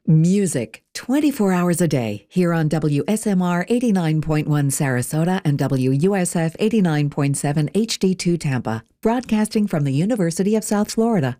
Music 24 hours a day here on WSMR 89.1 Sarasota and WUSF 89.7 HD2 Tampa, broadcasting from the University of South Florida.